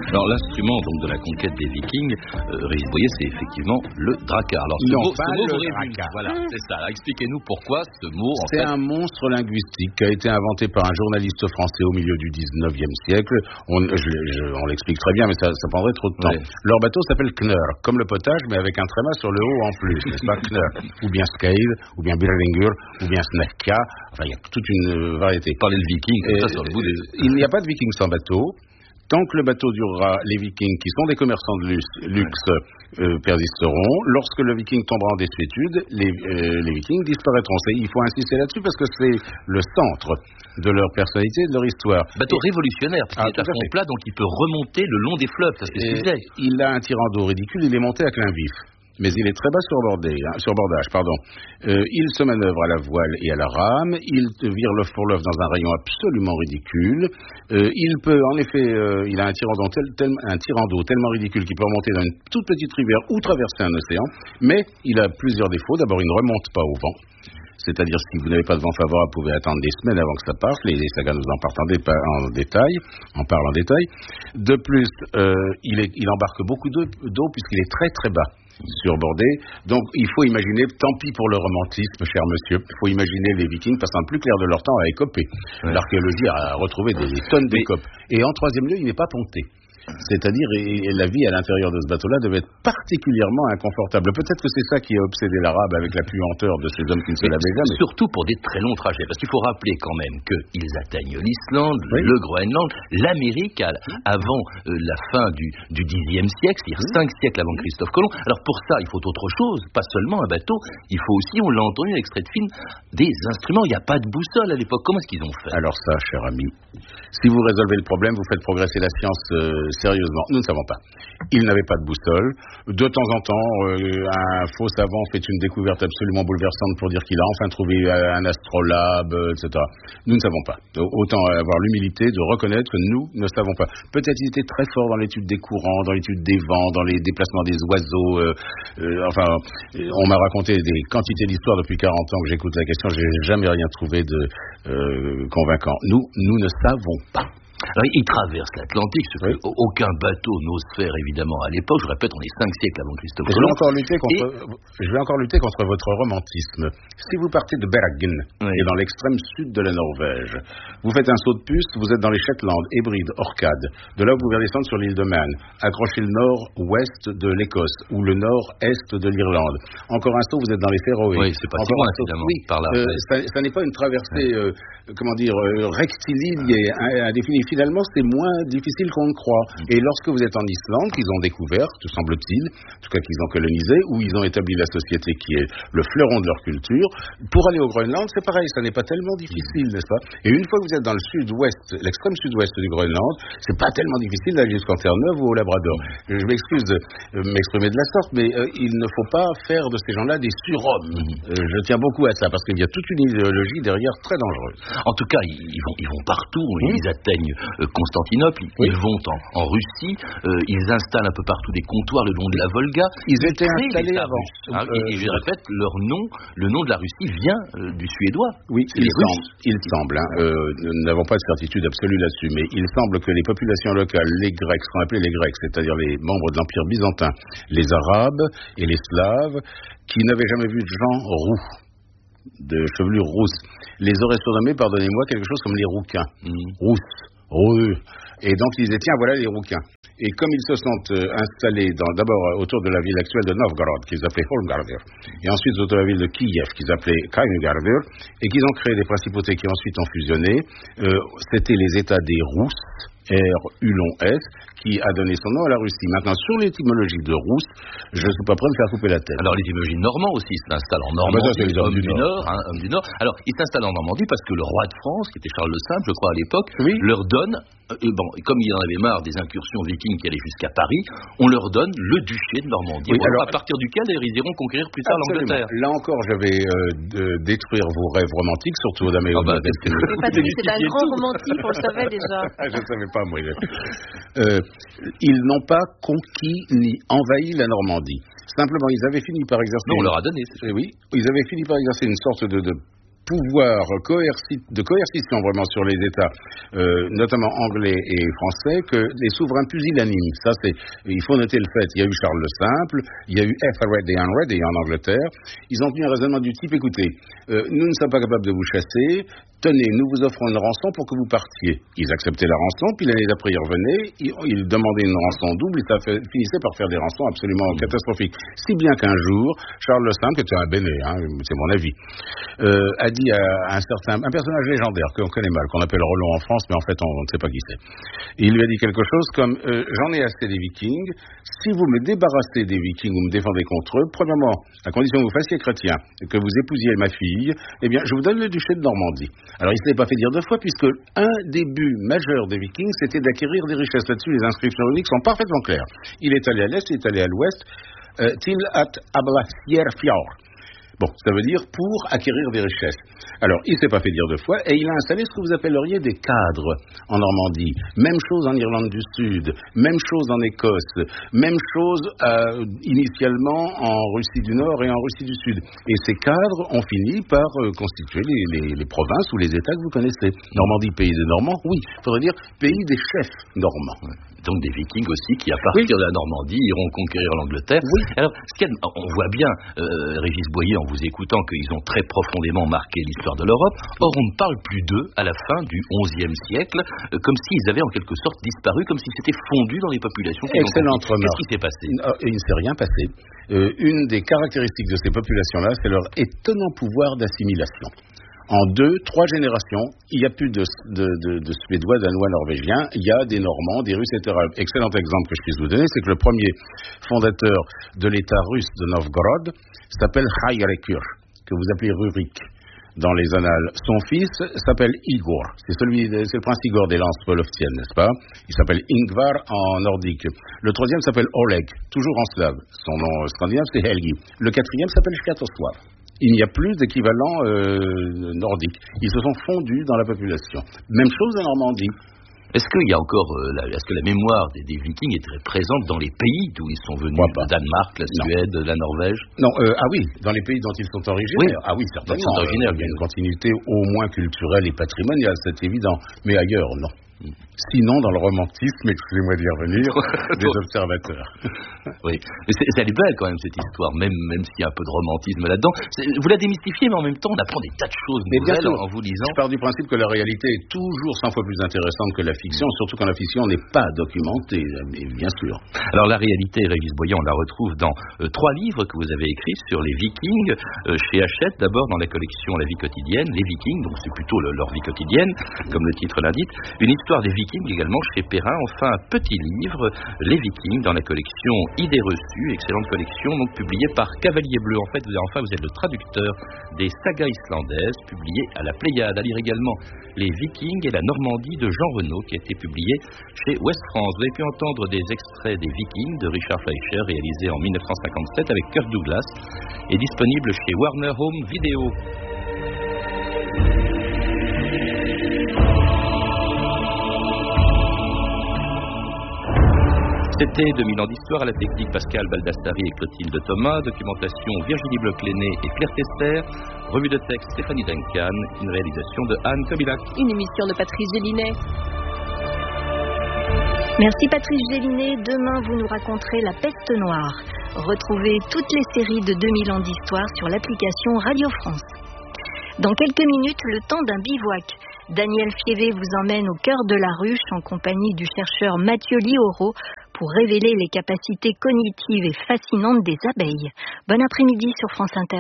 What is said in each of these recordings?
Alors l'instrument donc de la conquête des Vikings, Régis Boyer, c'est effectivement le drakkar. Alors ce mot drakkar. Voilà, c'est ça. Alors, expliquez-nous pourquoi ce mot. C'est un monstre linguistique qui a été inventé par un journaliste français au milieu du 19e siècle. On l'explique très bien, mais ça prendrait trop de temps. Ouais. Leur bateau s'appelle Knör, comme le potage, mais avec un tréma sur le haut en plus, n'est-ce pas, Knör, ou bien Skeid, ou bien Birlingur, ou bien Snekka. Enfin, il y a toute une variété. Parler de Vikings, comme ça sur le bout des... Il n'y a pas de Vikings sans bateau. Tant que le bateau durera, les Vikings, qui sont des commerçants de luxe, persisteront. Lorsque le Viking tombera en désuétude, les Vikings disparaîtront. Il faut insister là-dessus parce que c'est le centre de leur personnalité et de leur histoire. Bateau révolutionnaire, parce qu'il est à fond plat, donc il peut remonter le long des fleuves. Ça, il a un tirant d'eau ridicule, il est monté à clin vif. Mais il est très bas sur bordage. Il se manœuvre à la voile et à la rame. Il vire le fourlœuf dans un rayon absolument ridicule. Il peut, en effet, il a un tirant d'eau tellement ridicule qu'il peut remonter dans une toute petite rivière ou traverser un océan. Mais il a plusieurs défauts. D'abord, il ne remonte pas au vent. C'est-à-dire, si vous n'avez pas de vent favorable, vous pouvez attendre des semaines avant que ça parte. Les sagas nous en parlent en détail. De plus, il embarque beaucoup d'eau puisqu'il est très très bas surbordé. Donc, il faut imaginer, tant pis pour le romantisme, cher monsieur, il faut imaginer les Vikings passant le plus clair de leur temps à écoper. Ouais. L'archéologie a retrouvé des tonnes d'écopes. Et en troisième lieu, il n'est pas ponté. C'est-à-dire, la vie à l'intérieur de ce bateau-là devait être particulièrement inconfortable. Peut-être que c'est ça qui a obsédé l'arabe avec la puanteur de ces hommes qui ne se lavaient jamais. Surtout pour des très longs trajets. Parce qu'il faut rappeler quand même qu'ils atteignent l'Islande, le Groenland, l'Amérique avant la fin du Xe siècle, c'est-à-dire 5 siècles avant Christophe Colomb. Alors pour ça, il faut autre chose, pas seulement un bateau, il faut aussi, on l'a entendu, l'extrait de film, des instruments. Il n'y a pas de boussole à l'époque. Comment est-ce qu'ils ont fait? Alors ça, cher ami, si vous résolvez le problème, vous faites progresser la science sérieusement. Nous ne savons pas. Ils n'avaient pas de boussole. De temps en temps, un faux savant fait une découverte absolument bouleversante pour dire qu'il a enfin trouvé un astrolabe, etc. Nous ne savons pas. Autant avoir l'humilité de reconnaître que nous ne savons pas. Peut-être ils étaient très forts dans l'étude des courants, dans l'étude des vents, dans les déplacements des oiseaux. On m'a raconté des quantités d'histoires depuis 40 ans que j'écoute la question. J'ai jamais rien trouvé de convaincant. Nous ne savons pas. Alors, il traverse l'Atlantique, ce que aucun bateau n'ose faire, évidemment, à l'époque. Je répète, on est 5 siècles avant Christophe Colomb. Je vais encore lutter contre votre romantisme. Si vous partez de Bergen, et dans l'extrême sud de la Norvège, vous faites un saut de puce, vous êtes dans les Shetland, Hébrides, Orcades. De là, vous pouvez descendre sur l'île de Man, accrocher le nord-ouest de l'Écosse, ou le nord-est de l'Irlande. Encore un saut, vous êtes dans les Féroé. Oui, c'est pas si loin, évidemment, par là. Ça n'est pas une traversée, rectiligne et indéfinie. Finalement, c'est moins difficile qu'on ne croit. Et lorsque vous êtes en Islande, qu'ils ont découvert, tout semble-t-il, en tout cas qu'ils ont colonisé, où ils ont établi la société qui est le fleuron de leur culture, pour aller au Groenland, c'est pareil, ça n'est pas tellement difficile, n'est-ce pas? Et une fois que vous êtes dans le sud-ouest, l'extrême sud-ouest du Groenland, c'est pas tellement difficile d'aller jusqu'en Terre-Neuve ou au Labrador. Je m'excuse de m'exprimer de la sorte, mais il ne faut pas faire de ces gens-là des surhommes. Je tiens beaucoup à ça, parce qu'il y a toute une idéologie derrière très dangereuse. En tout cas, ils vont partout, ils atteignent Constantinople, ils vont en Russie, ils installent un peu partout des comptoirs le long de la Volga. Ils étaient installés avant. Et je répète, le nom de la Russie vient du suédois. Oui, il semble. Nous n'avons pas de certitude absolue là-dessus, mais il semble que les populations locales, les Grecs, ce qu'on appelait les Grecs, c'est-à-dire les membres de l'Empire byzantin, les Arabes et les Slaves, qui n'avaient jamais vu de gens roux, de chevelure rousse, les auraient surnommés, pardonnez-moi, quelque chose comme les rouquins. Rousses. Et donc ils disaient, tiens, voilà les rouquins. Et comme ils se sont installés d'abord autour de la ville actuelle de Novgorod, qu'ils appelaient Holmgarder, et ensuite autour de la ville de Kiev, qu'ils appelaient Kaliningrad, et qu'ils ont créé des principautés qui ensuite ont fusionné, c'était les États des Rousses, R-U-S, qui a donné son nom à la Russie. Maintenant, sur l'étymologie de Rousse, je ne suis pas prêt de faire couper la tête. Alors, l'étymologie normand aussi s'installe en Normandie, homme du Nord. Alors, il s'installe en Normandie parce que le roi de France, qui était Charles le Simple, je crois, à l'époque, leur donne, comme il en avait marre des incursions vikings qui allaient jusqu'à Paris, on leur donne le duché de Normandie. À partir duquel ils iront conquérir plus tard l'Angleterre. Là encore, je vais détruire vos rêves romantiques, surtout Madame Eoda. C'est un grand romantique, on le savait déjà. Je ne savais pas, moi. Ils n'ont pas conquis ni envahi la Normandie. Simplement, ils avaient fini par exercer... Non, on leur a donné. Oui, ils avaient fini par exercer une sorte de pouvoir de coercition vraiment sur les États, notamment anglais et français, que les souverains pusillaniment. Ça, il faut noter le fait. Il y a eu Charles le Simple, il y a eu Ethelred et Henry en Angleterre. Ils ont tenu un raisonnement du type, écoutez, nous ne sommes pas capables de vous chasser, tenez, nous vous offrons une rançon pour que vous partiez. Ils acceptaient la rançon, puis l'année d'après ils revenaient, ils demandaient une rançon double, et ça finissait par faire des rançons absolument catastrophiques. Si bien qu'un jour, Charles le Simple, qui était un béné, c'est mon avis, a dit à un personnage légendaire qu'on connaît mal, qu'on appelle Roland en France, mais en fait on ne sait pas qui c'est. Il lui a dit quelque chose comme j'en ai assez des Vikings, si vous me débarrassez des Vikings, vous me défendez contre eux, premièrement, à condition que vous fassiez chrétien, et que vous épousiez ma fille, eh bien je vous donne le duché de Normandie. Alors il ne s'est pas fait dire deux fois, puisque un des buts majeurs des Vikings, c'était d'acquérir des richesses. Là-dessus, les inscriptions runiques sont parfaitement claires. Il est allé à l'est, il est allé à l'ouest, til at Ablafjærfjord. Bon, ça veut dire pour acquérir des richesses. Alors, il ne s'est pas fait dire deux fois, et il a installé ce que vous appelleriez des cadres en Normandie. Même chose en Irlande du Sud, même chose en Écosse, même chose initialement en Russie du Nord et en Russie du Sud. Et ces cadres ont fini par constituer les provinces ou les États que vous connaissez. Normandie, pays des Normands, oui, il faudrait dire pays des chefs normands. Donc des Vikings aussi qui, à partir de la Normandie, iront conquérir l'Angleterre. Oui. Alors, on voit bien, Régis Boyer, en vous écoutant, qu'ils ont très profondément marqué l'histoire de l'Europe. Or, on ne parle plus d'eux à la fin du XIe siècle, comme s'ils avaient en quelque sorte disparu, comme s'ils s'étaient fondus dans les populations. Excellente remarque. Qu'est-ce qui s'est passé ? Il ne s'est rien passé. Une des caractéristiques de ces populations-là, c'est leur étonnant pouvoir d'assimilation. En 2-3 générations, il n'y a plus de Suédois, Danois, Norvégiens, il y a des Normands, des Russes, etc. Excellent exemple que je puisse vous donner, c'est que le premier fondateur de l'État russe de Novgorod s'appelle Hayrekur, que vous appelez Rurik dans les annales. Son fils s'appelle Igor, c'est le prince Igor des lances polovtiennes, n'est-ce pas ? Il s'appelle Ingvar en nordique. Le troisième s'appelle Oleg, toujours en slave. Son nom scandinave, c'est Helgi. Le quatrième s'appelle Sviatoslav. Il n'y a plus d'équivalent nordique. Ils se sont fondus dans la population. Même chose en Normandie. Est-ce qu'il y a encore, est-ce que la mémoire des Vikings est très présente dans les pays d'où ils sont venus, le Danemark, la Suède, la Norvège ? Non, oui, dans les pays dont ils sont originaires. Oui. Ah oui, certainement. Il y a une continuité au moins culturelle et patrimoniale, c'est évident. Mais ailleurs, non. Sinon, dans le romantisme, excusez-moi d'y revenir, des observateurs. Oui, mais elle est belle quand même cette histoire, même s'il y a un peu de romantisme là-dedans. Vous la démystifiez, mais en même temps, on apprend des tas de choses nouvelles en vous lisant. Je pars du principe que la réalité est toujours 100 fois plus intéressante que la fiction, surtout quand la fiction n'est pas documentée, bien sûr. Alors la réalité, Régis Boyer, on la retrouve dans 3 livres que vous avez écrits sur les Vikings, chez Hachette, d'abord dans la collection La vie quotidienne, les Vikings, donc c'est plutôt leur vie quotidienne, comme le titre l'indique, une histoire des Vikings également chez Perrin, enfin un petit livre, Les Vikings, dans la collection Idées reçues, excellente collection, donc publiée par Cavalier Bleu. En fait, vous êtes le traducteur des sagas islandaises, publiées à la Pléiade. À lire également Les Vikings et la Normandie de Jean Renaud, qui a été publié chez Ouest France. Vous avez pu entendre des extraits des Vikings de Richard Fleischer, réalisé en 1957 avec Kirk Douglas, et disponible chez Warner Home Video. C'était 2000 ans d'histoire, à la technique Pascal Baldassari et Clotilde Thomas, documentation Virginie Bloch-Léné et Claire Tester, revue de texte Stéphanie Duncan, une réalisation de Anne Kobilac. Une émission de Patrice Gélinet. Merci Patrice Gélinet. Demain, vous nous raconterez La Peste Noire. Retrouvez toutes les séries de 2000 ans d'histoire sur l'application Radio France. Dans quelques minutes, le temps d'un bivouac. Daniel Fievé vous emmène au cœur de la ruche en compagnie du chercheur Mathieu Lioro pour révéler les capacités cognitives et fascinantes des abeilles. Bon après-midi sur France Inter.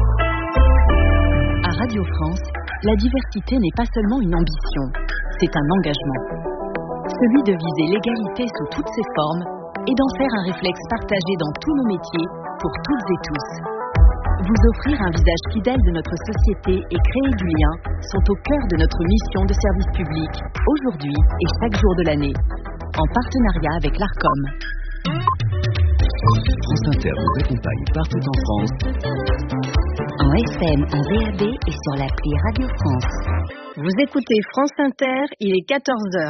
À Radio France, la diversité n'est pas seulement une ambition, c'est un engagement. Celui de viser l'égalité sous toutes ses formes et d'en faire un réflexe partagé dans tous nos métiers, pour toutes et tous. Vous offrir un visage fidèle de notre société et créer du lien sont au cœur de notre mission de service public, aujourd'hui et chaque jour de l'année, en partenariat avec l'ARCOM. France Inter vous accompagne partout en France. En FM, en DAB et sur l'appli Radio France. Vous écoutez France Inter, il est 14h.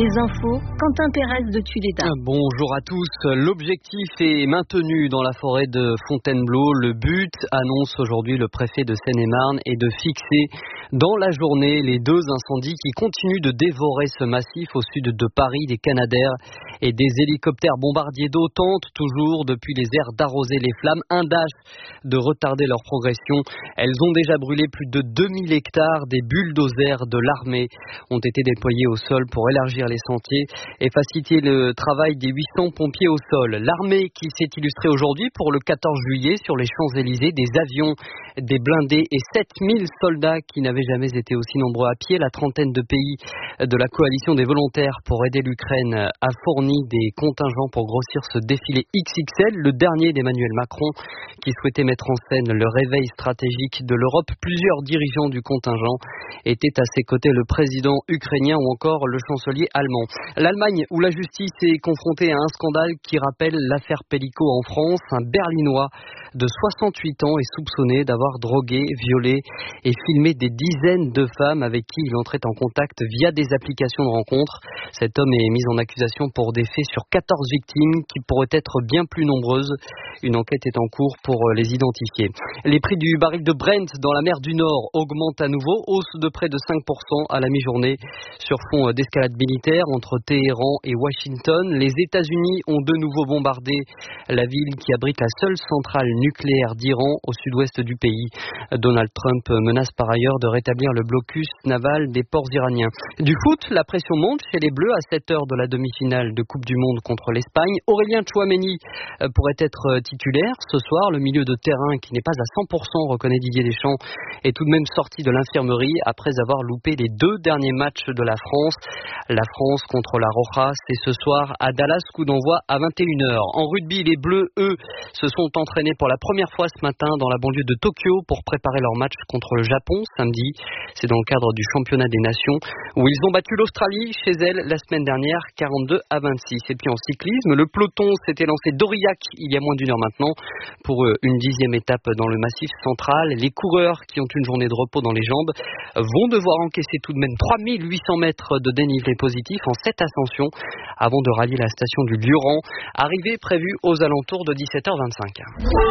Les infos, Quentin Pérez de Tudela. Bonjour à tous. L'objectif est maintenu dans la forêt de Fontainebleau. Le but, annonce aujourd'hui le préfet de Seine-et-Marne, est de fixer dans la journée les 2 incendies qui continuent de dévorer ce massif au sud de Paris. Des Canadair et des hélicoptères bombardiers d'eau tentent toujours depuis les airs d'arroser les flammes. Un dash de retarder leur progression. Elles ont déjà brûlé plus de 2000 hectares. Des bulldozers de l'armée ont été déployés au sol pour élargir les sentiers et faciliter le travail des 800 pompiers au sol. L'armée qui s'est illustrée aujourd'hui pour le 14 juillet sur les Champs-Élysées, des avions, des blindés et 7000 soldats qui n'avaient jamais été aussi nombreux à pied. La trentaine de pays de la coalition des volontaires pour aider l'Ukraine a fourni des contingents pour grossir ce défilé XXL, le dernier d'Emmanuel Macron qui souhaitait mettre en scène le réveil stratégique de l'Europe. Plusieurs dirigeants du contingent étaient à ses côtés, le président ukrainien ou encore le chancelier allemand. L'Allemagne, où la justice est confrontée à un scandale qui rappelle l'affaire Pellico en France. Un Berlinois de 68 ans est soupçonné d'avoir drogué, violé et filmé des dizaines de femmes avec qui il entrait en contact via des applications de rencontres. Cet homme est mis en accusation pour des faits sur 14 victimes qui pourraient être bien plus nombreuses. Une enquête est en cours pour les identifier. Les prix du baril de Brent dans la mer du Nord augmentent à nouveau, hausse de près de 5% à la mi-journée sur fond d'escalade militaire entre Téhéran et Washington. Les États-Unis ont de nouveau bombardé la ville qui abrite la seule centrale nucléaire d'Iran au sud-ouest du pays. Donald Trump menace par ailleurs de rétablir le blocus naval des ports iraniens. Du foot, la pression monte chez les Bleus à 7 heures de la demi-finale de Coupe du Monde contre l'Espagne. Aurélien Tchouaméni pourrait être titulaire ce soir. Le milieu de terrain qui n'est pas à 100%, reconnaît Didier Deschamps, est tout de même sorti de l'infirmerie après avoir loupé les 2 derniers matchs de la France. La France contre la Roja, c'est ce soir à Dallas, coup d'envoi à 21h. En rugby, les Bleus, eux, se sont entraînés pour la première fois ce matin dans la banlieue de Tokyo pour préparer leur match contre le Japon samedi. C'est dans le cadre du championnat des nations où ils ont battu l'Australie chez elle la semaine dernière 42-26. Et puis en cyclisme, le peloton s'était lancé d'Aurillac il y a moins d'1 heure maintenant pour une 10e étape dans le massif central. Les coureurs qui ont une journée de repos dans les jambes vont devoir encaisser tout de même 3800 mètres de dénivelé positif en 7 ascensions avant de rallier la station du Lioran, arrivée prévue aux alentours de 17h25.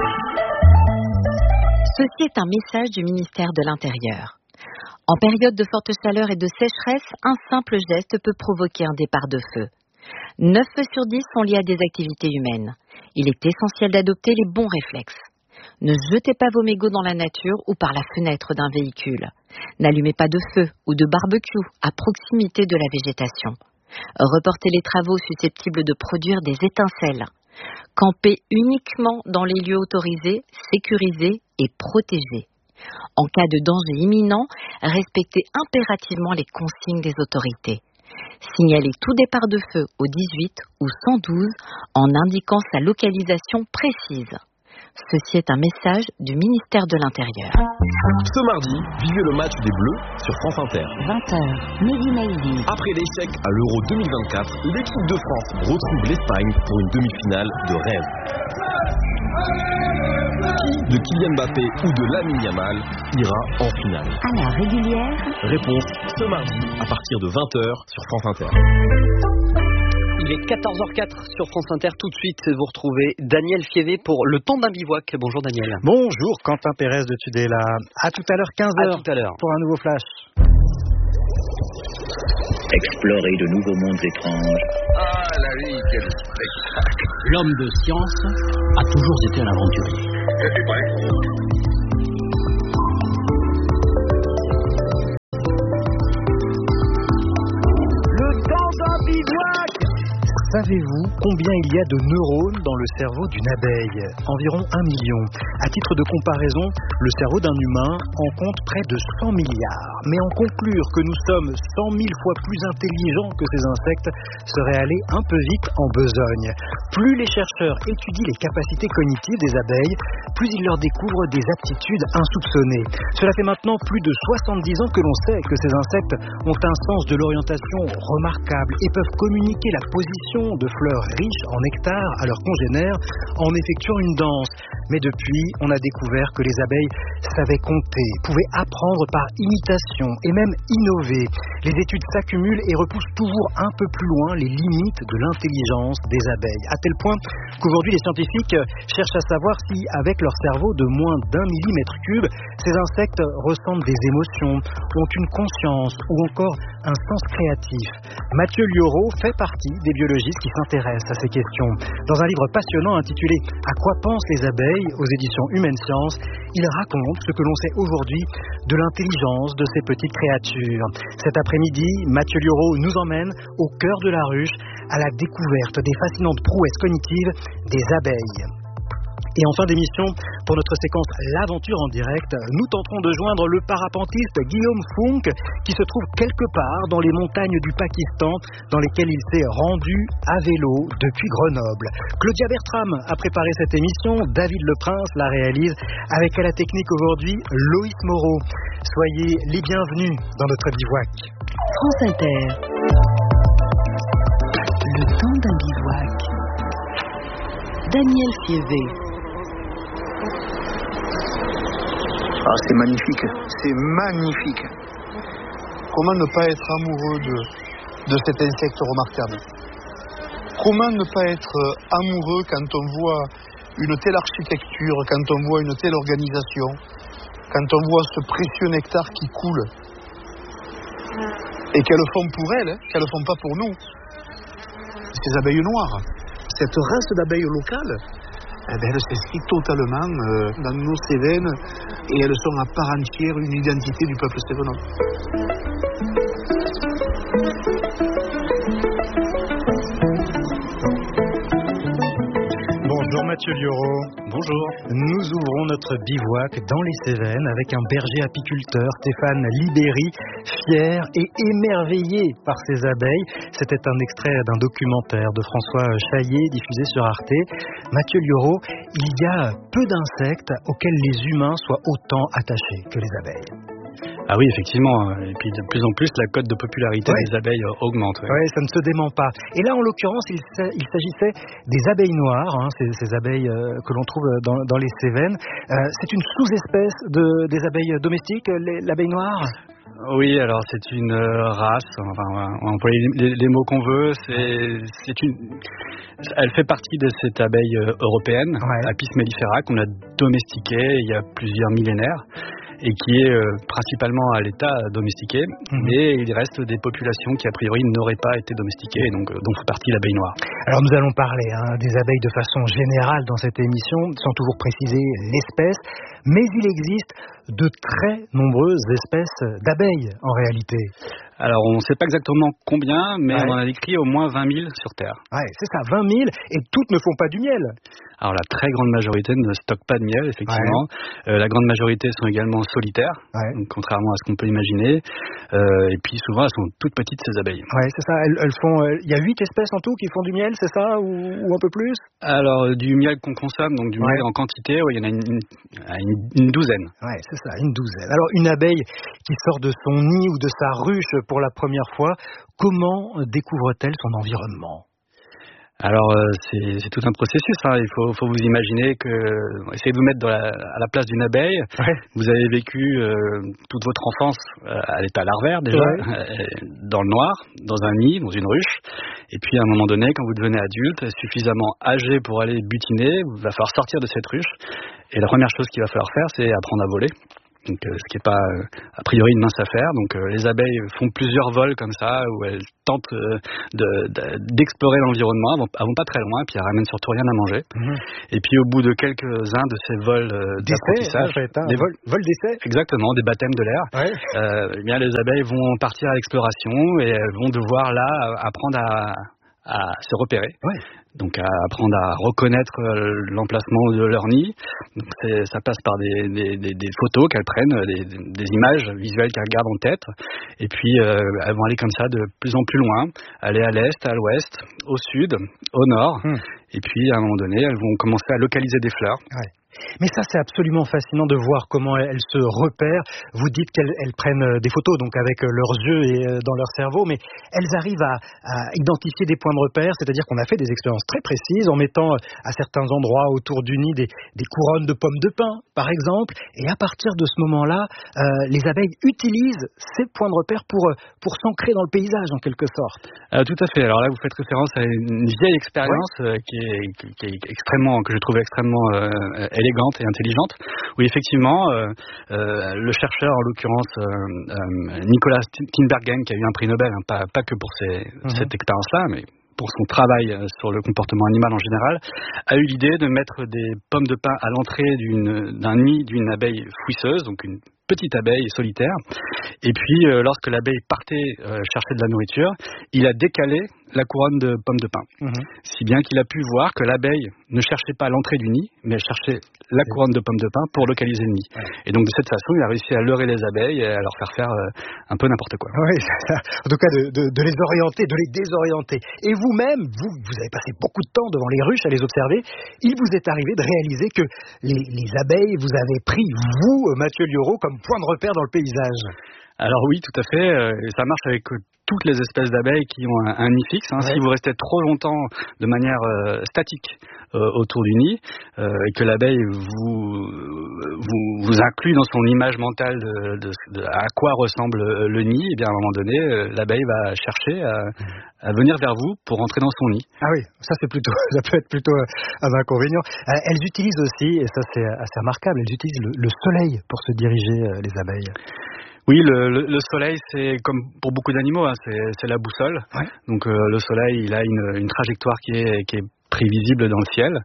Ceci est un message du ministère de l'Intérieur. En période de forte chaleur et de sécheresse, un simple geste peut provoquer un départ de feu. 9 feux sur 10 sont liés à des activités humaines. Il est essentiel d'adopter les bons réflexes. Ne jetez pas vos mégots dans la nature ou par la fenêtre d'un véhicule. N'allumez pas de feu ou de barbecue à proximité de la végétation. Reportez les travaux susceptibles de produire des étincelles. Campez uniquement dans les lieux autorisés, sécurisés et protégés. En cas de danger imminent, respectez impérativement les consignes des autorités. Signalez tout départ de feu au 18 ou 112 en indiquant sa localisation précise. Ceci est un message du ministère de l'Intérieur. Ce mardi, vivez le match des Bleus sur France Inter. 20h, Mehdi Maizi. Après l'échec à l'Euro 2024, l'équipe de France retrouve l'Espagne pour une demi-finale de rêve. Qui de Kylian Mbappé ou de Lamine Yamal ira en finale? À la régulière. Réponse ce mardi à partir de 20h sur France Inter. Il est 14h04 sur France Inter. Tout de suite, vous retrouvez Daniel Fievé pour le temps d'un bivouac. Bonjour Daniel. Bonjour Quentin Pérez de Tudela. À tout à l'heure, 15h. À tout à l'heure. Pour un nouveau flash. Explorer de nouveaux mondes étranges. Ah, la vie, quel spectacle! L'homme de science a toujours été un aventurier. Je suis prêt. Le temps d'un bivouac! Savez-vous combien il y a de neurones dans le cerveau d'une abeille? Environ 1 million. À titre de comparaison, le cerveau d'un humain en compte près de 100 milliards. Mais en conclure que nous sommes 100 000 fois plus intelligents que ces insectes serait aller un peu vite en besogne. Plus les chercheurs étudient les capacités cognitives des abeilles, plus ils leur découvrent des aptitudes insoupçonnées. Cela fait maintenant plus de 70 ans que l'on sait que ces insectes ont un sens de l'orientation remarquable et peuvent communiquer la position production de fleurs riches en nectar à leurs congénères en effectuant une danse. Mais depuis, on a découvert que les abeilles savaient compter, pouvaient apprendre par imitation et même innover. Les études s'accumulent et repoussent toujours un peu plus loin les limites de l'intelligence des abeilles, à tel point qu'aujourd'hui les scientifiques cherchent à savoir si, avec leur cerveau de moins d'1 millimètre cube, ces insectes ressentent des émotions, ont une conscience ou encore un sens créatif. Mathieu Lioro fait partie des biologistes qui s'intéressent à ces questions. Dans un livre passionnant intitulé « À quoi pensent les abeilles ?» aux éditions Humaine Science, il raconte ce que l'on sait aujourd'hui de l'intelligence de ces petites créatures. Cet après-midi, Mathieu Lioro nous emmène au cœur de la ruche à la découverte des fascinantes prouesses cognitives des abeilles. Et en fin d'émission, pour notre séquence L'aventure en direct, nous tenterons de joindre le parapentiste Guillaume Funk qui se trouve quelque part dans les montagnes du Pakistan dans lesquelles il s'est rendu à vélo depuis Grenoble. Claudia Bertram a préparé cette émission, David Leprince la réalise, avec à la technique aujourd'hui Loïs Moreau. Soyez les bienvenus dans notre bivouac. France Inter. Le temps d'un bivouac. Daniel Fievé. Ah, c'est magnifique, c'est magnifique. Comment ne pas être amoureux de cet insecte remarquable? Comment ne pas être amoureux quand on voit une telle architecture, quand on voit une telle organisation, quand on voit ce précieux nectar qui coule et qu'elles font pour elles, qu'elles ne font pas pour nous. Ces abeilles noires, cette race d'abeilles locales, elles s'inscrivent totalement dans nos Cévennes et elles sont à part entière une identité du peuple cévennois. Bonjour Mathieu Lioro. Bonjour. Nous ouvrons notre bivouac dans les Cévennes avec un berger apiculteur, Stéphane Libéry, fier et émerveillé par ses abeilles. C'était un extrait d'un documentaire de François Chaillet diffusé sur Arte. Mathieu Lioro, il y a peu d'insectes auxquels les humains soient autant attachés que les abeilles. Ah oui, effectivement. Et puis de plus en plus, la cote de popularité des abeilles augmente. Oui, ça ne se dément pas. Et là, en l'occurrence, il s'agissait des abeilles noires, ces abeilles que l'on trouve dans les Cévennes. C'est une sous-espèce des abeilles domestiques, l'abeille noire ? Oui, alors c'est une race, enfin, on va employer les mots qu'on veut, elle fait partie de cette abeille européenne, Apis mellifera, qu'on a domestiquée il y a plusieurs millénaires, et qui est principalement à l'état domestiqué, mais il reste des populations qui a priori n'auraient pas été domestiquées, donc fait partie l'abeille noire. Alors nous allons parler des abeilles de façon générale dans cette émission, sans toujours préciser l'espèce, mais il existe de très nombreuses espèces d'abeilles en réalité. Alors on ne sait pas exactement combien, mais on en a décrit au moins 20 000 sur Terre. Ouais, c'est ça, 20 000, et toutes ne font pas du miel. Alors la très grande majorité ne stocke pas de miel, effectivement. La grande majorité sont également solitaires, donc, contrairement à ce qu'on peut imaginer. Et puis souvent elles sont toutes petites, ces abeilles. Ouais, c'est ça, elles font. Il y a 8 espèces en tout qui font du miel, c'est ça, ou un peu plus? Alors du miel qu'on consomme, donc du miel en quantité, il y en a une douzaine. Ouais, c'est ça, une douzaine. Alors une abeille qui sort de son nid ou de sa ruche pour la première fois, comment découvre-t-elle son environnement? Alors c'est tout un processus. Il faut vous imaginer essayez de vous mettre à la place d'une abeille. Vous avez vécu toute votre enfance à l'état larvaire déjà, dans le noir, dans un nid, dans une ruche. Et puis à un moment donné, quand vous devenez adulte, suffisamment âgé pour aller butiner, il va falloir sortir de cette ruche. Et la première chose qu'il va falloir faire, c'est apprendre à voler. Donc, ce qui n'est pas a priori une mince affaire. Donc les abeilles font plusieurs vols comme ça où elles tentent d'explorer l'environnement, elles vont pas très loin, puis elles ramènent surtout rien à manger. Et puis au bout de quelques-uns de ces vols d'apprentissage, des vols d'essai, exactement, des baptêmes de l'air, eh bien les abeilles vont partir à l'exploration et elles vont devoir là apprendre à se repérer. Donc à apprendre à reconnaître l'emplacement de leur nid. Donc ça passe par des photos qu'elles prennent, des images visuelles qu'elles gardent en tête. Et puis elles vont aller comme ça de plus en plus loin, aller à l'est, à l'ouest, au sud, au nord. Et puis à un moment donné, elles vont commencer à localiser des fleurs. Mais ça, c'est absolument fascinant de voir comment elles se repèrent. Vous dites qu'elles prennent des photos, donc avec leurs yeux et dans leur cerveau, mais elles arrivent à identifier des points de repère, c'est-à-dire qu'on a fait des expériences très précises en mettant à certains endroits autour du nid des couronnes de pommes de pin, par exemple, et à partir de ce moment-là, les abeilles utilisent ces points de repère pour s'ancrer dans le paysage, en quelque sorte. Tout à fait. Alors là, vous faites référence à une vieille expérience qui est extrêmement, que je trouve extrêmement élégante et intelligente, où effectivement, le chercheur, en l'occurrence Nicolas Tinbergen, qui a eu un prix Nobel, hein, pas que pour cette expérience-là, mais pour son travail sur le comportement animal en général, a eu l'idée de mettre des pommes de pin à l'entrée d'un nid d'une abeille fouisseuse, donc une petite abeille solitaire. Et puis, lorsque l'abeille partait chercher de la nourriture, il a décalé la couronne de pommes de pin. Si bien qu'il a pu voir que l'abeille ne cherchait pas l'entrée du nid, mais elle cherchait la couronne de pommes de pin pour localiser le nid. Et donc, de cette façon, il a réussi à leurrer les abeilles et à leur faire un peu n'importe quoi. Oui, en tout cas, de les orienter, de les désorienter. Et vous-même, vous avez passé beaucoup de temps devant les ruches à les observer. Il vous est arrivé de réaliser que les abeilles, vous avez pris, vous, Mathieu Liauraud, comme point de repère dans le paysage. Alors oui, tout à fait. Et ça marche avec toutes les espèces d'abeilles qui ont un nid fixe. Si vous restez trop longtemps de manière statique autour du nid et que l'abeille vous inclut dans son image mentale de à quoi ressemble le nid, et bien à un moment donné, l'abeille va chercher à venir vers vous pour rentrer dans son nid. Ah oui, ça peut être plutôt un inconvénient. Elles utilisent aussi, et ça c'est assez remarquable, elles utilisent le soleil pour se diriger, les abeilles. Oui, le soleil, c'est comme pour beaucoup d'animaux, hein, c'est la boussole. Donc le soleil, il a une trajectoire qui est prévisible dans le ciel.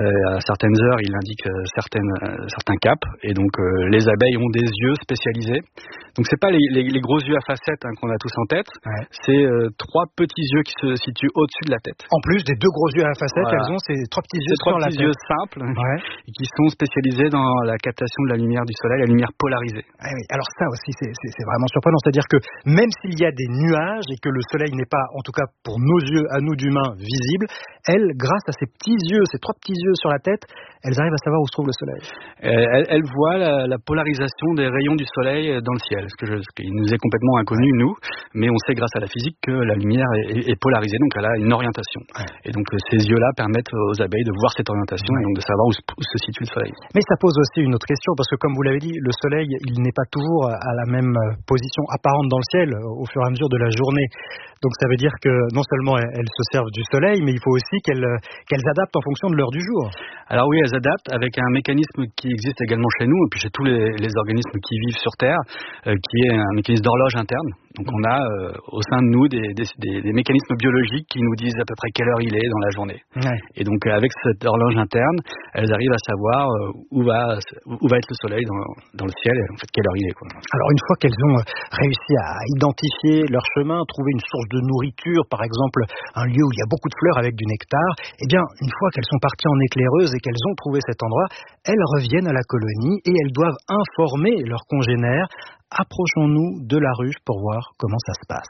À certaines heures, il indique certains caps. Et donc, les abeilles ont des yeux spécialisés. Donc, c'est pas les gros yeux à facettes qu'on a tous en tête. C'est 3 petits yeux qui se situent au-dessus de la tête. En plus des 2 gros yeux à facettes, elles ont ces 3 petits yeux sur la tête. 3 petits yeux simples et qui sont spécialisés dans la captation de la lumière du soleil, la lumière polarisée. Oui. Alors ça aussi, c'est vraiment surprenant. C'est-à-dire que même s'il y a des nuages et que le soleil n'est pas, en tout cas pour nos yeux, à nous d'humains, visible, elles, grâce à ces petits yeux, ces 3 petits yeux sur la tête, elles arrivent à savoir où se trouve le soleil. Elles voient la polarisation des rayons du soleil dans le ciel, ce qui nous est complètement inconnu, nous, mais on sait grâce à la physique que la lumière est polarisée, donc elle a une orientation. Et donc ces yeux-là permettent aux abeilles de voir cette orientation et donc de savoir où se situe le soleil. Mais ça pose aussi une autre question, parce que comme vous l'avez dit, le soleil, il n'est pas toujours à la même position apparente dans le ciel au fur et à mesure de la journée. Donc ça veut dire que non seulement elles se servent du soleil, mais il faut aussi qu'elles adaptent en fonction de l'heure du jour. Alors oui, elles adaptent avec un mécanisme qui existe également chez nous, et puis chez tous les organismes qui vivent sur Terre, qui est un mécanisme d'horloge interne. Donc on a au sein de nous des mécanismes biologiques qui nous disent à peu près quelle heure il est dans la journée. Et donc avec cette horloge interne, elles arrivent à savoir où va être le soleil dans le ciel et en fait quelle heure il est. Alors une fois qu'elles ont réussi à identifier leur chemin, trouver une source de nourriture, par exemple un lieu où il y a beaucoup de fleurs avec du nectar, eh bien une fois qu'elles sont parties en éclaireuse et qu'elles ont trouvé cet endroit, elles reviennent à la colonie et elles doivent informer leurs congénères. Approchons-nous de la ruche pour voir comment ça se passe.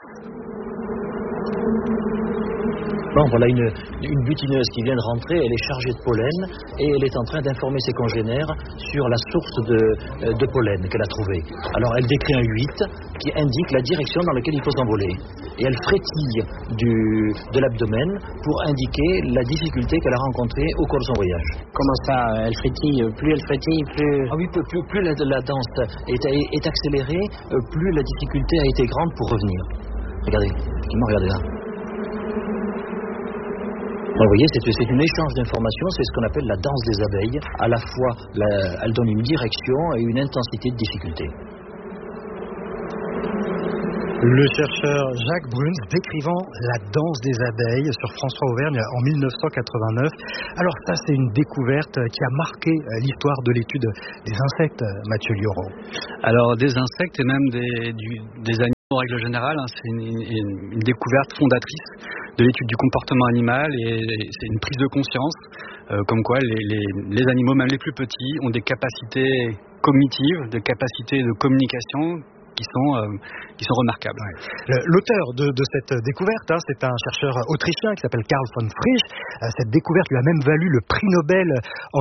Bon, voilà une butineuse qui vient de rentrer, elle est chargée de pollen et elle est en train d'informer ses congénères sur la source de pollen qu'elle a trouvée. Alors elle décrit un 8 qui indique la direction dans laquelle il faut s'envoler. Et elle frétille de l'abdomen pour indiquer la difficulté qu'elle a rencontrée au cours de son voyage. Comment ça, elle frétille? Plus elle frétille, plus... Ah oui, plus la danse est accélérée, plus la difficulté a été grande pour revenir. Regardez, regardez là. Vous voyez, c'est un échange d'informations, c'est ce qu'on appelle la danse des abeilles. À la fois, elle donne une direction et une intensité de difficulté. Le chercheur Jacques Bruns décrivant la danse des abeilles sur François Auvergne en 1989. Alors ça, c'est une découverte qui a marqué l'histoire de l'étude des insectes, Mathieu Liauraud. Alors des insectes et même des animaux en règle générale, c'est une découverte fondatrice de l'étude du comportement animal et c'est une prise de conscience comme quoi les animaux, même les plus petits, ont des capacités cognitives, des capacités de communication qui sont remarquables. Ouais. L'auteur de cette découverte, c'est un chercheur autrichien qui s'appelle Karl von Frisch. Cette découverte lui a même valu le prix Nobel en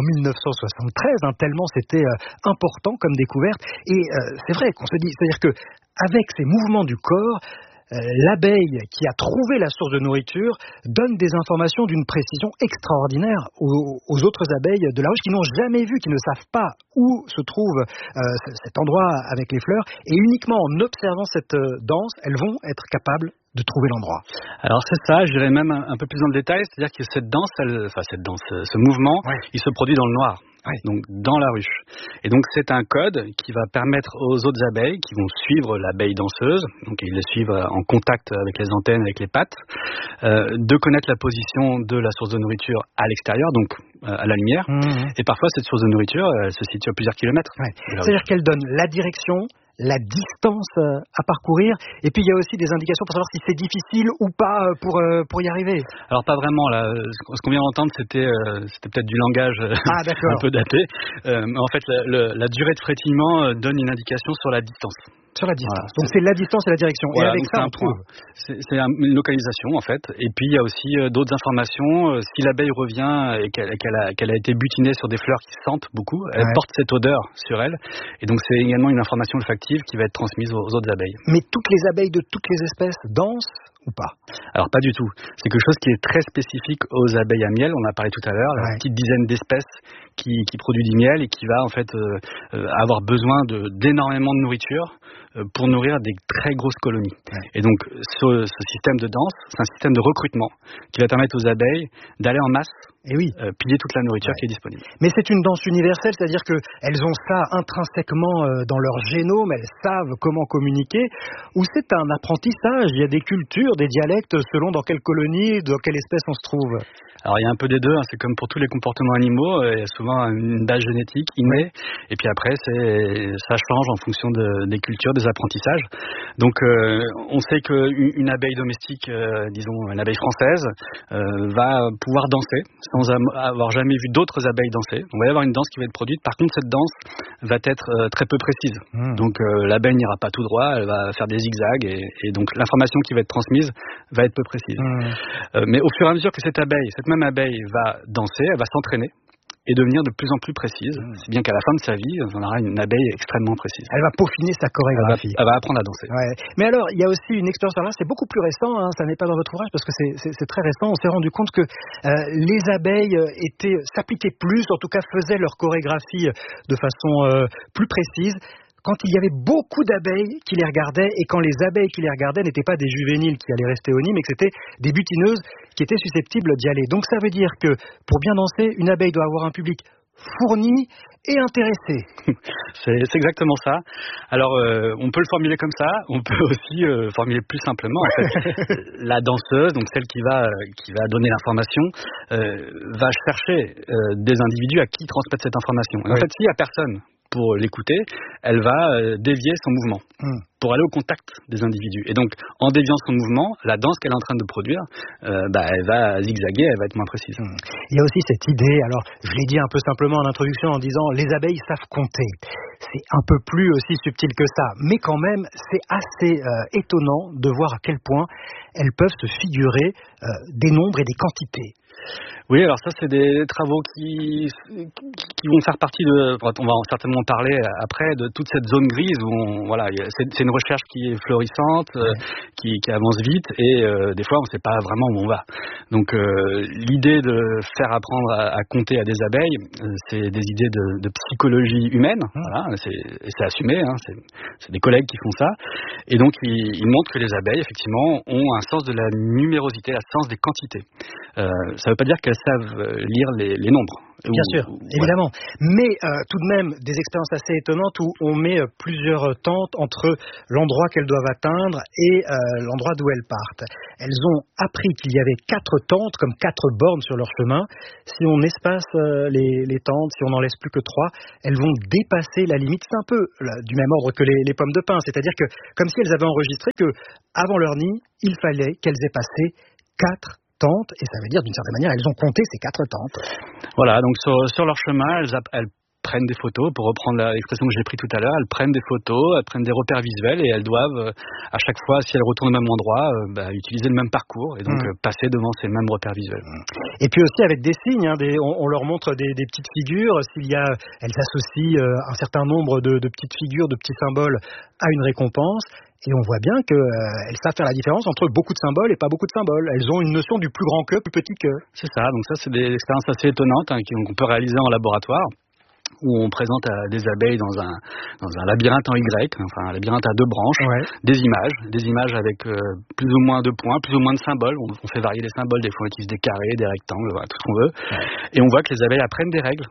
1973, tellement c'était important comme découverte. Et c'est vrai qu'on se dit, c'est-à-dire que avec ces mouvements du corps, l'abeille qui a trouvé la source de nourriture donne des informations d'une précision extraordinaire aux autres abeilles de la ruche qui n'ont jamais vu, qui ne savent pas où se trouve cet endroit avec les fleurs, et uniquement en observant cette danse, elles vont être capables de trouver l'endroit. Alors c'est ça, je dirais même un peu plus dans le détail, c'est-à-dire que cette danse, ce mouvement, il se produit dans le noir. Donc dans la ruche. Et donc c'est un code qui va permettre aux autres abeilles qui vont suivre l'abeille danseuse, donc ils les suivent en contact avec les antennes, avec les pattes, de connaître la position de la source de nourriture à l'extérieur, donc à la lumière. Et parfois cette source de nourriture, elle se situe à plusieurs kilomètres. C'est-à-dire qu'elle donne la direction, la distance à parcourir, et puis il y a aussi des indications pour savoir si c'est difficile ou pas pour y arriver. Alors pas vraiment, là, ce qu'on vient d'entendre c'était peut-être du langage un peu daté, mais en fait la durée de frétillement donne une indication sur la distance. Sur la distance. Donc c'est la distance et la direction. Voilà, et avec ça, on trouve. C'est une localisation en fait. Et puis il y a aussi d'autres informations. Si l'abeille revient et qu'elle a été butinée sur des fleurs qui sentent beaucoup, elle porte cette odeur sur elle. Et donc c'est également une information olfactive qui va être transmise aux autres abeilles. Mais toutes les abeilles de toutes les espèces dansent ou pas? Alors pas du tout. C'est quelque chose qui est très spécifique aux abeilles à miel. On en a parlé tout à l'heure. La petite dizaine d'espèces qui produit du miel et qui va en fait avoir besoin d'énormément de nourriture pour nourrir des très grosses colonies. Et donc ce système de danse, c'est un système de recrutement qui va permettre aux abeilles d'aller en masse piller toute la nourriture qui est disponible. Mais c'est une danse universelle, c'est-à-dire qu'elles ont ça intrinsèquement dans leur génome, elles savent comment communiquer, ou c'est un apprentissage, il y a des cultures, des dialectes selon dans quelle colonie, dans quelle espèce on se trouve? Alors il y a un peu des deux, c'est comme pour tous les comportements animaux, il y a souvent une base génétique innée, et puis après ça change en fonction des cultures, des apprentissages. Donc on sait qu'une abeille domestique, disons une abeille française, va pouvoir danser sans avoir jamais vu d'autres abeilles danser. On va y avoir une danse qui va être produite, par contre cette danse va être très peu précise. Donc l'abeille n'ira pas tout droit, elle va faire des zigzags, et donc l'information qui va être transmise va être peu précise. Mais au fur et à mesure que cette même abeille va danser, elle va s'entraîner et devenir de plus en plus précise, si bien qu'à la fin de sa vie, on aura une abeille extrêmement précise. Elle va peaufiner sa chorégraphie. Elle va apprendre à danser. Mais alors, il y a aussi une expérience, là, c'est beaucoup plus récent, ça n'est pas dans votre ouvrage, parce que c'est très récent, on s'est rendu compte que les abeilles s'appliquaient plus, en tout cas faisaient leur chorégraphie de façon plus précise, quand il y avait beaucoup d'abeilles qui les regardaient, et quand les abeilles qui les regardaient n'étaient pas des juvéniles qui allaient rester au nid, mais que c'était des butineuses qui étaient susceptibles d'y aller. Donc ça veut dire que pour bien danser, une abeille doit avoir un public fourni et intéressé. C'est exactement ça. Alors on peut le formuler comme ça, on peut aussi formuler plus simplement. En fait, la danseuse, donc celle qui va donner l'information, va chercher des individus à qui transmettre cette information. Et en fait, s'il n'y a personne pour l'écouter, elle va dévier son mouvement pour aller au contact des individus. Et donc, en déviant son mouvement, la danse qu'elle est en train de produire, elle va zigzaguer, elle va être moins précise. Il y a aussi cette idée, alors je l'ai dit un peu simplement en introduction en disant les abeilles savent compter. C'est un peu plus aussi subtil que ça, mais quand même, c'est assez étonnant de voir à quel point elles peuvent se figurer des nombres et des quantités. Oui, alors ça, c'est des travaux qui vont faire partie de... On va certainement parler après de toute cette zone grise où c'est une recherche qui est florissante, qui avance vite, et des fois, on ne sait pas vraiment où on va. Donc, l'idée de faire apprendre à compter à des abeilles, c'est des idées de psychologie humaine. C'est assumé, c'est des collègues qui font ça. Et donc, ils montrent que les abeilles, effectivement, ont un sens de la numérosité, un sens des quantités. Ça ne veut pas dire qu'elles savent lire les nombres. Bien sûr, évidemment. Mais tout de même, des expériences assez étonnantes où on met plusieurs tentes entre l'endroit qu'elles doivent atteindre et l'endroit d'où elles partent. Elles ont appris qu'il y avait 4 tentes, comme 4 bornes sur leur chemin. Si on espace les tentes, si on n'en laisse plus que 3, elles vont dépasser la limite. C'est un peu du même ordre que les pommes de pin. C'est-à-dire que, comme si elles avaient enregistré que, avant leur nid, il fallait qu'elles aient passé 4 tentes, et ça veut dire d'une certaine manière elles ont compté ces 4 tentes. Voilà, donc sur leur chemin, elles prennent des photos, pour reprendre l'expression que j'ai prise tout à l'heure, elles prennent des photos, elles prennent des repères visuels et elles doivent, à chaque fois, si elles retournent au même endroit, utiliser le même parcours et donc passer devant ces mêmes repères visuels. Et puis aussi avec des signes, on leur montre des petites figures, elles associent un certain nombre de petites figures, de petits symboles à une récompense. Et on voit bien qu'elles savent faire la différence entre beaucoup de symboles et pas beaucoup de symboles. Elles ont une notion du plus grand que, plus petit que. C'est ça, donc ça c'est des expériences assez étonnantes qu'on peut réaliser en laboratoire, où on présente à des abeilles dans un labyrinthe en Y, enfin un labyrinthe à 2 branches, des images avec plus ou moins de points, plus ou moins de symboles. On fait varier les symboles, des fois on utilise des carrés, des rectangles, voilà, tout ce qu'on veut. Et on voit que les abeilles apprennent des règles.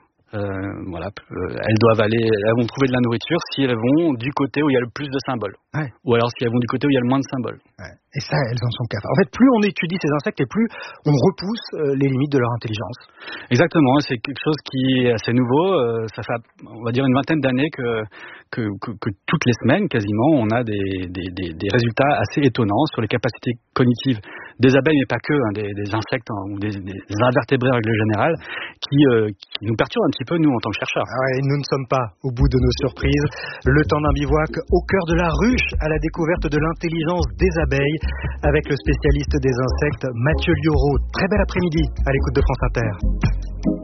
Elles vont trouver de la nourriture si elles vont du côté où il y a le plus de symboles, ou alors si elles vont du côté où il y a le moins de symboles. Et ça, elles en sont capables. En fait, plus on étudie ces insectes et plus on repousse les limites de leur intelligence. Exactement, c'est quelque chose qui est assez nouveau. Ça fait, on va dire, une vingtaine d'années que toutes les semaines, quasiment, on a des résultats assez étonnants sur les capacités cognitives des abeilles, mais pas que, des insectes ou des invertébrés en règle générale, qui nous perturbent un petit peu, nous, en tant que chercheurs. Nous ne sommes pas au bout de nos surprises. Le temps d'un bivouac au cœur de la ruche, à la découverte de l'intelligence des abeilles, avec le spécialiste des insectes, Mathieu Liauraud. Très bel après-midi à l'écoute de France Inter.